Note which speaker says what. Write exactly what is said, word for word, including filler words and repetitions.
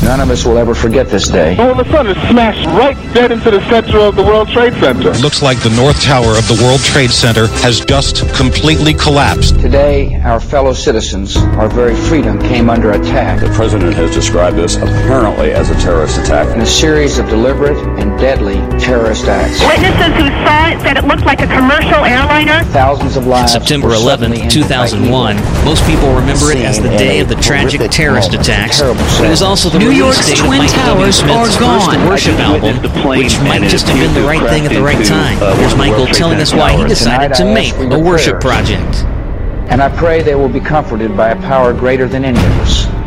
Speaker 1: None of us will ever forget this day.
Speaker 2: All of a sudden, it smashed right dead into the center of the World Trade Center.
Speaker 3: It looks like the North Tower of the World Trade Center has just completely collapsed.
Speaker 1: Today, our fellow citizens, our very freedom came under attack.
Speaker 4: The president has described this apparently as a terrorist attack.
Speaker 1: In a series of deliberate and deadly terrorist acts.
Speaker 5: Witnesses who saw it said it looked like a commercial airliner.
Speaker 1: Thousands of lives.
Speaker 6: September eleventh, two thousand one. Most people remember it as the day of the tragic terrorist attacks. But it was also the
Speaker 7: New
Speaker 6: release
Speaker 7: York's
Speaker 6: date of
Speaker 7: Twin
Speaker 6: Michael W.
Speaker 7: Towers
Speaker 6: Smith's
Speaker 7: are
Speaker 6: first
Speaker 7: gone.
Speaker 6: worship album, which might just have been the right thing at the right time. Here's Michael telling us why he decided to make a worship project.
Speaker 1: And I pray they will be comforted by a power greater than any of us.